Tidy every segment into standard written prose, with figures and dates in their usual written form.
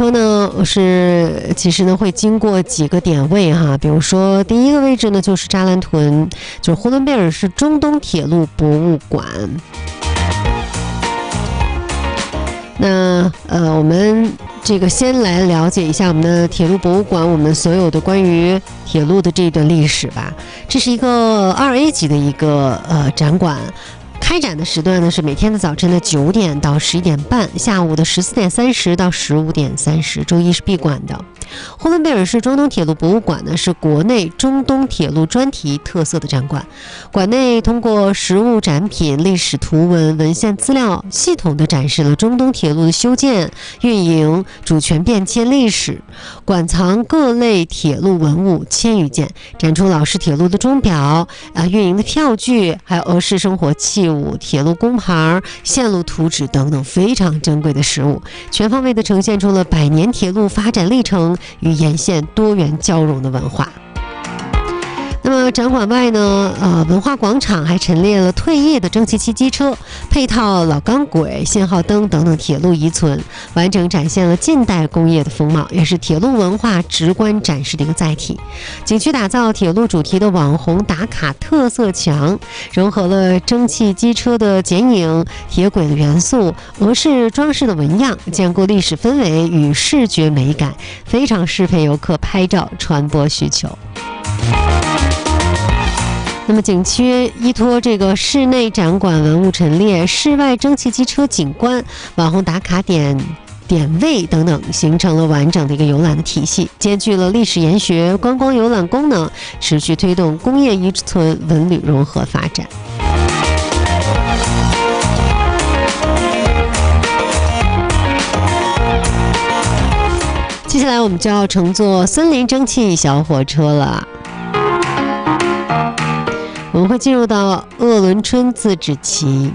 车呢其实呢会经过几个点位哈，比如说第一个位置呢就是扎兰屯，就是呼伦贝尔市中东铁路博物馆。那我们这个先来了解一下我们的铁路博物馆，我们所有的关于铁路的这段历史吧。这是一个2A 级的一个展馆。开展的时段呢是每天的早晨的9点到11点半，下午的14点30到15点30，周一是闭馆的。呼伦贝尔市中东铁路博物馆呢是国内中东铁路专题特色的展馆，馆内通过实物展品、历史图文、文献资料，系统地展示了中东铁路的修建、运营、主权变迁历史。馆藏各类铁路文物1000余件，展出老式铁路的钟表、运营的票据，还有俄式生活器物、铁路工牌、线路图纸等等非常珍贵的实物，全方位地呈现出了100年铁路发展历程与沿线多元交融的文化。那么展馆外呢，文化广场还陈列了退役的蒸汽机机车、配套老钢轨、信号灯等等铁路遗存，完整展现了近代工业的风貌，也是铁路文化直观展示的一个载体。景区打造铁路主题的网红打卡特色墙，融合了蒸汽机车的剪影、铁轨的元素、俄式装饰的纹样，兼顾历史氛围与视觉美感，非常适配游客拍照传播需求。那么景区依托这个室内展馆文物陈列、室外蒸汽机车景观、网红打卡点位等等，形成了完整的一个游览的体系，兼具了历史研学、观光游览功能，持续推动工业遗存文旅融合发展。接下来我们就要乘坐森林蒸汽小火车了。我们会进入到鄂伦春自治旗，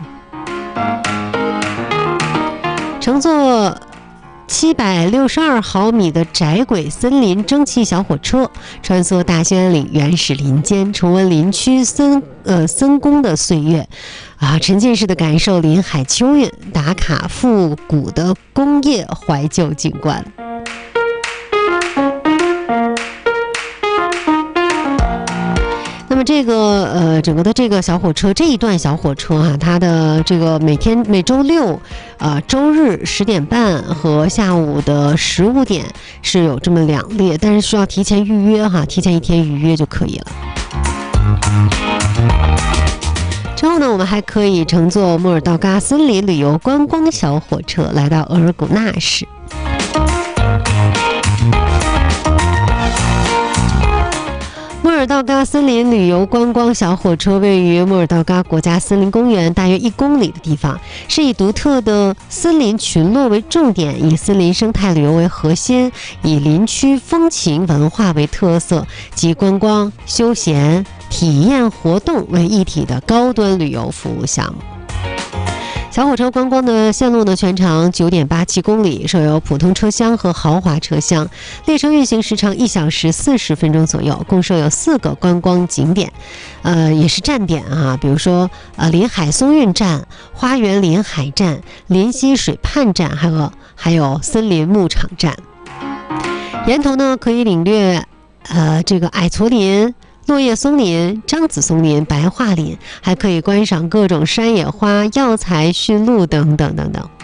乘坐762毫米的窄轨森林蒸汽小火车，穿梭大兴安岭原始林间，重温林区森工的岁月沉浸式的感受林海秋韵，打卡复古的工业怀旧景观。那么这个整个的这个小火车这一段小火车它的这个每周6周日10点半和下午的15点是有这么2列，但是需要提前预约提前1天预约就可以了。之后呢，我们还可以乘坐莫尔道嘎森林旅游观光小火车来到额尔古纳市。莫尔道嘎森林旅游观光小火车位于莫尔道嘎国家森林公园大约1公里的地方，是以独特的森林群落为重点，以森林生态旅游为核心，以林区风情文化为特色，集观光、休闲、体验活动为一体的高端旅游服务项目。小火车观光的线路呢，全长9.87公里，设有普通车厢和豪华车厢，列车运行时长1小时40分钟左右，共设有4个观光景点，也是站点比如说临海松韵站、花园临海站、临溪水畔站，还有森林牧场站。沿途呢可以领略这个矮矬林、落叶松林、樟子松林、白桦林，还可以观赏各种山野花、药材、驯鹿等等等等。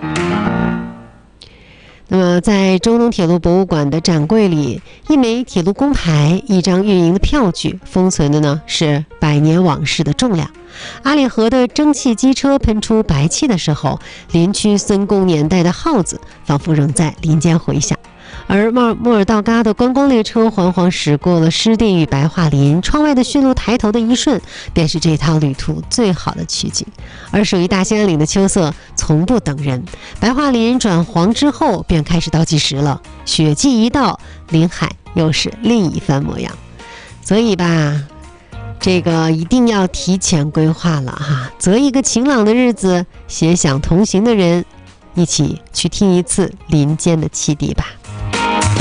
那么在中东铁路博物馆的展柜里，一枚铁路工牌、一张运营的票据，封存的呢是100年往事的重量。阿里河的蒸汽机车喷出白气的时候，林区森工年代的号子仿佛仍在林间回响。而莫尔道嘎的观光列车缓缓驶过了湿地与白桦林，窗外的驯鹿抬头的一瞬，便是这趟旅途最好的取景。而属于大兴安岭的秋色从不等人，白桦林转黄之后便开始倒计时了，雪季一到，林海又是另一番模样。所以吧，这个一定要提前规划了择一个晴朗的日子，携想同行的人一起去听一次林间的汽笛吧。